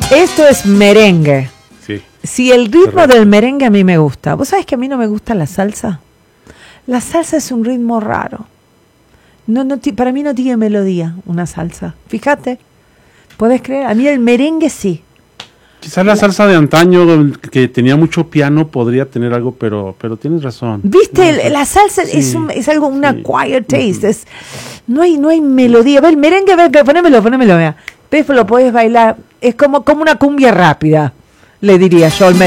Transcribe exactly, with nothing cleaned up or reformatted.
Esto es merengue. Sí. Si el ritmo Correcto. del merengue a mí me gusta. ¿Vos sabés que a mí no me gusta la salsa? La salsa es un ritmo raro. No, no, ti- para mí no tiene melodía una salsa. Fíjate. ¿Podés creer? A mí el merengue sí. Quizás la salsa de antaño, que tenía mucho piano, podría tener algo, pero pero tienes razón. ¿Viste? No, El- la salsa sí, es, un, es algo, una sí. quiet taste. Ujú. Es, no, hay, no hay melodía. Ve el merengue, ve, que- ponémelo, ponémelo. Vea. Ves, lo podés bailar. Es como, como una cumbia rápida, le diría yo al merengue.